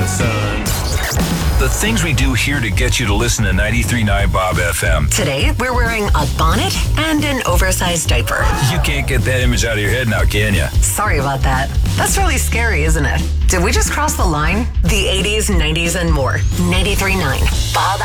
son. The things we do here to get you to listen to 93.9 Bob FM. Today, we're wearing a bonnet and an oversized diaper. You can't get that image out of your head now, can you? Sorry about that. That's really scary, isn't it? Did we just cross the line? The 80s, 90s, and more. 93.9 Bob